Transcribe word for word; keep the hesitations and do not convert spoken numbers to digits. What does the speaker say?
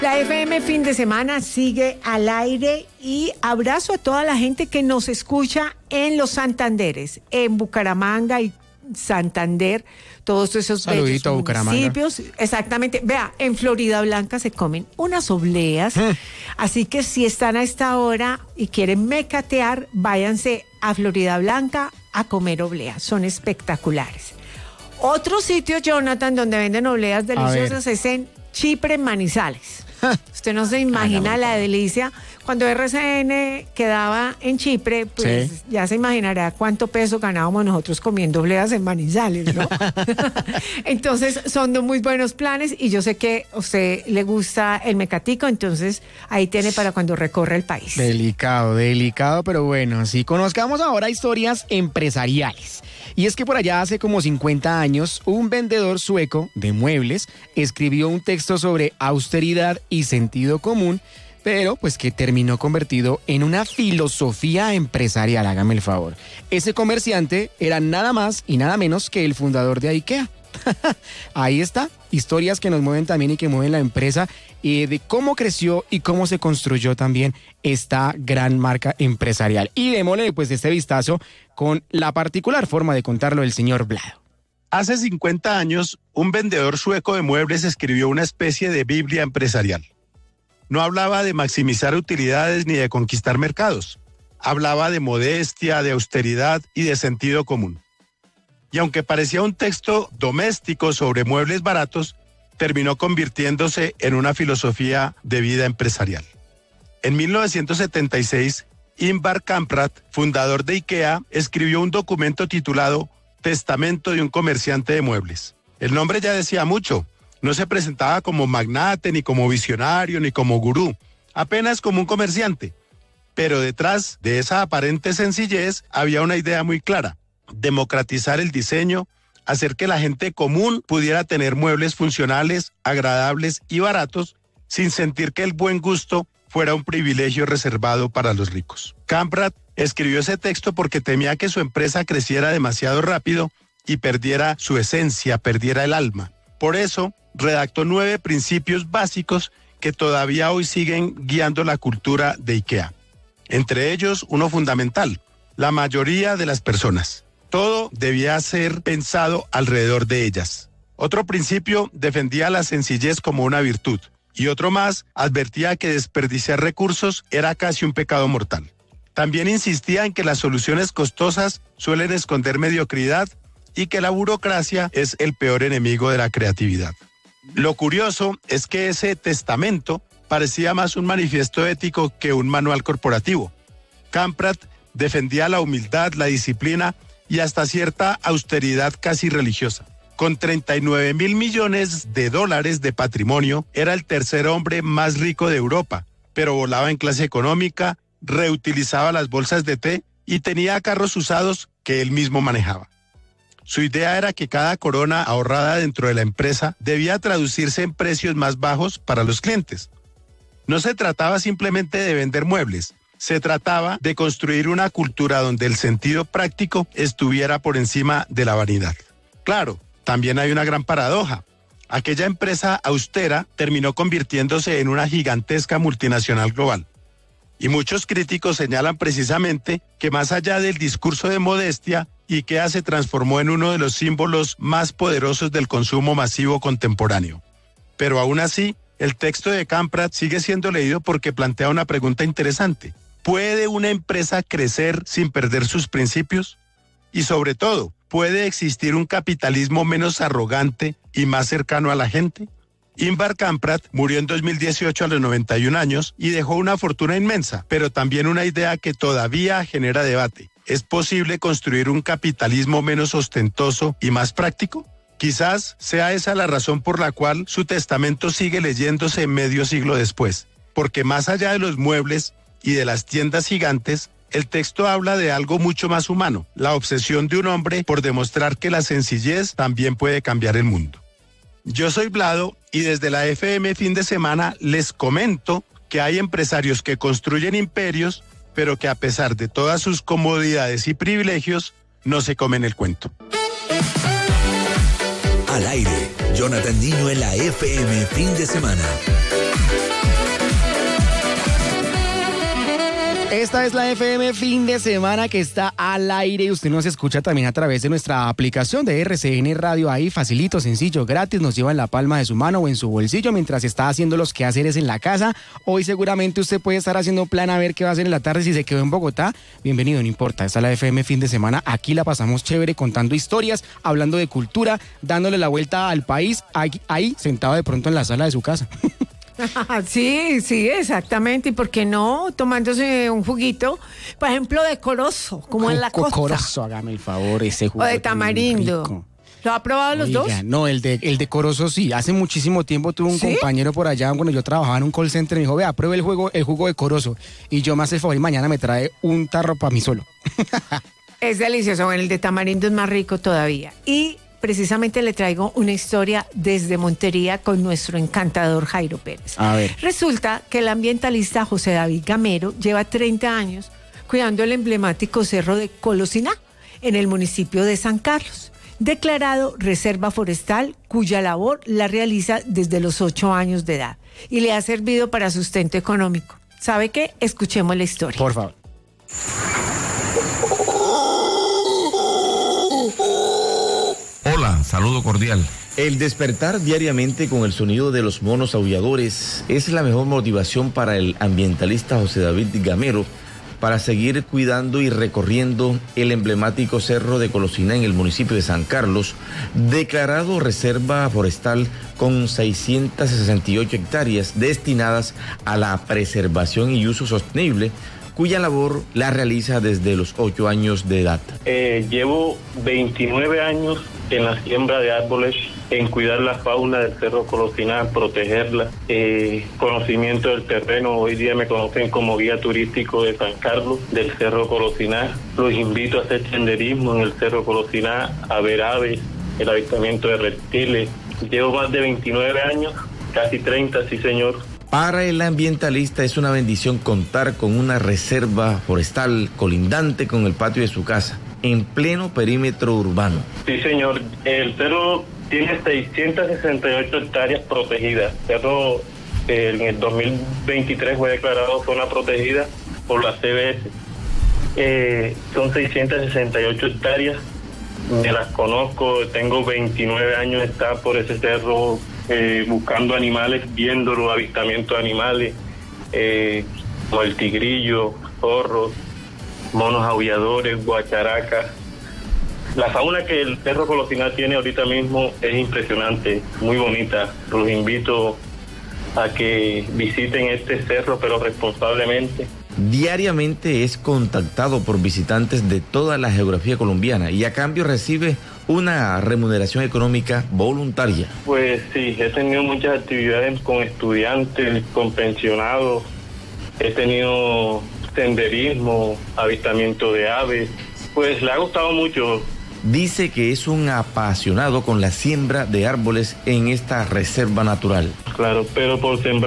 La F M fin de semana sigue al aire y abrazo a toda la gente que nos escucha en los Santanderes, en Bucaramanga y Santander, todos esos Saludito bellos municipios. Exactamente. Vea, en Florida Blanca se comen unas obleas, mm. así que si están a esta hora y quieren mecatear, váyanse a Florida Blanca a comer obleas, son espectaculares. Otro sitio, Jonathan, donde venden obleas deliciosas es en Chipre, Manizales. Usted no se imagina la delicia. Cuando R C N quedaba en Chipre, pues sí, ya se imaginará cuánto peso ganábamos nosotros comiendo obleas en Manizales, ¿no? Entonces, son de muy buenos planes y yo sé que a usted le gusta el mecatico, entonces ahí tiene para cuando recorre el país. Delicado, delicado, pero bueno, sí, conozcamos ahora historias empresariales. Y es que por allá hace como cincuenta años, un vendedor sueco de muebles escribió un texto sobre austeridad y sentido común, pero pues que terminó convertido en una filosofía empresarial, hágame el favor. Ese comerciante era nada más y nada menos que el fundador de IKEA. Ahí está, historias que nos mueven también y que mueven la empresa, y de cómo creció y cómo se construyó también esta gran marca empresarial. Y démosle pues este vistazo con la particular forma de contarlo del señor Blado. Hace cincuenta años, un vendedor sueco de muebles escribió una especie de Biblia empresarial. No hablaba de maximizar utilidades ni de conquistar mercados. Hablaba de modestia, de austeridad y de sentido común. Y aunque parecía un texto doméstico sobre muebles baratos, terminó convirtiéndose en una filosofía de vida empresarial. En mil novecientos setenta y seis, Ingvar Kamprad, fundador de IKEA, escribió un documento titulado Testamento de un comerciante de muebles. El nombre ya decía mucho. No se presentaba como magnate, ni como visionario, ni como gurú, apenas como un comerciante. Pero detrás de esa aparente sencillez había una idea muy clara: democratizar el diseño, hacer que la gente común pudiera tener muebles funcionales, agradables y baratos, sin sentir que el buen gusto fuera un privilegio reservado para los ricos. Kamprad escribió ese texto porque temía que su empresa creciera demasiado rápido y perdiera su esencia, perdiera el alma. Por eso, redactó nueve principios básicos que todavía hoy siguen guiando la cultura de IKEA. Entre ellos, uno fundamental: la mayoría de las personas. Todo debía ser pensado alrededor de ellas. Otro principio defendía la sencillez como una virtud. Y otro más advertía que desperdiciar recursos era casi un pecado mortal. También insistía en que las soluciones costosas suelen esconder mediocridad y que la burocracia es el peor enemigo de la creatividad. Lo curioso es que ese testamento parecía más un manifiesto ético que un manual corporativo. Kamprad defendía la humildad, la disciplina y hasta cierta austeridad casi religiosa. Con treinta y nueve mil millones de dólares de patrimonio, era el tercer hombre más rico de Europa, pero volaba en clase económica, reutilizaba las bolsas de té y tenía carros usados que él mismo manejaba. Su idea era que cada corona ahorrada dentro de la empresa debía traducirse en precios más bajos para los clientes. No se trataba simplemente de vender muebles, se trataba de construir una cultura donde el sentido práctico estuviera por encima de la vanidad. Claro, también hay una gran paradoja. Aquella empresa austera terminó convirtiéndose en una gigantesca multinacional global. Y muchos críticos señalan precisamente que más allá del discurso de modestia, IKEA se transformó en uno de los símbolos más poderosos del consumo masivo contemporáneo. Pero aún así, el texto de Kamprad sigue siendo leído porque plantea una pregunta interesante. ¿Puede una empresa crecer sin perder sus principios? Y sobre todo, ¿puede existir un capitalismo menos arrogante y más cercano a la gente? Ingvar Kamprad murió en dos mil dieciocho a los noventa y un años y dejó una fortuna inmensa, pero también una idea que todavía genera debate. ¿Es posible construir un capitalismo menos ostentoso y más práctico? Quizás sea esa la razón por la cual su testamento sigue leyéndose medio siglo después, porque más allá de los muebles y de las tiendas gigantes, el texto habla de algo mucho más humano, la obsesión de un hombre por demostrar que la sencillez también puede cambiar el mundo. Yo soy Blado y desde la F M fin de semana les comento que hay empresarios que construyen imperios, pero que a pesar de todas sus comodidades y privilegios, no se comen el cuento. Al aire, Jonathan Niño en la F M fin de semana. Esta es la F M Fin de Semana que está al aire y usted nos escucha también a través de nuestra aplicación de R C N Radio. Ahí facilito, sencillo, gratis, nos lleva en la palma de su mano o en su bolsillo mientras está haciendo los quehaceres en la casa. Hoy seguramente usted puede estar haciendo plan a ver qué va a hacer en la tarde si se quedó en Bogotá. Bienvenido, no importa, esta es la F M Fin de Semana. Aquí la pasamos chévere contando historias, hablando de cultura, dándole la vuelta al país, ahí, ahí sentado de pronto en la sala de su casa. Sí, sí, exactamente. ¿Y por qué no? Tomándose un juguito, por ejemplo, de corozo, como en la costa. Corozo, hágame el favor, ese jugo. O de tamarindo. ¿Lo ha probado los Oiga, dos? No, el de, el de corozo sí. Hace muchísimo tiempo tuve un ¿Sí? compañero por allá cuando yo trabajaba en un call center. Me dijo, vea, pruebe el jugo, el jugo de corozo. Y yo me hace el favor y mañana me trae un tarro para mí solo. Es delicioso. Bueno, el de tamarindo es más rico todavía. Y precisamente le traigo una historia desde Montería con nuestro encantador Jairo Pérez. A ver. Resulta que el ambientalista José David Gamero lleva treinta años cuidando el emblemático cerro de Colosiná en el municipio de San Carlos, declarado reserva forestal, cuya labor la realiza desde los ocho años de edad y le ha servido para sustento económico. ¿Sabe qué? Escuchemos la historia. Por favor. Hola, saludo cordial. El despertar diariamente con el sonido de los monos aulladores es la mejor motivación para el ambientalista José David Gamero para seguir cuidando y recorriendo el emblemático cerro de Colosiná en el municipio de San Carlos, declarado reserva forestal con seiscientas sesenta y ocho hectáreas destinadas a la preservación y uso sostenible, cuya labor la realiza desde los ocho años de edad. Eh, llevo veintinueve años en la siembra de árboles, en cuidar la fauna del Cerro Colosiná, protegerla, eh, conocimiento del terreno. Hoy día me conocen como guía turístico de San Carlos, del Cerro Colosiná. Los invito a hacer senderismo en el Cerro Colosiná, a ver aves, el avistamiento de reptiles. Llevo más de veintinueve años, casi treinta, sí señor. Para el ambientalista es una bendición contar con una reserva forestal colindante con el patio de su casa, en pleno perímetro urbano. Sí, señor. El cerro tiene seiscientas sesenta y ocho hectáreas protegidas. El cerro eh, en el dos mil veintitrés fue declarado zona protegida por la C B S. Eh, son seiscientas sesenta y ocho hectáreas. Me las conozco, tengo veintinueve años de estar por ese cerro eh, buscando animales, viendo los avistamientos de animales, eh, como el tigrillo, zorros, monos aulladores, guacharacas. La fauna que el Cerro Colosiná tiene ahorita mismo es impresionante, muy bonita. Los invito a que visiten este cerro, pero responsablemente. Diariamente es contactado por visitantes de toda la geografía colombiana y a cambio recibe una remuneración económica voluntaria. Pues sí, he tenido muchas actividades con estudiantes, con pensionados, he tenido senderismo, avistamiento de aves, pues le ha gustado mucho. Dice que es un apasionado con la siembra de árboles en esta reserva natural. Claro, pero por sembrar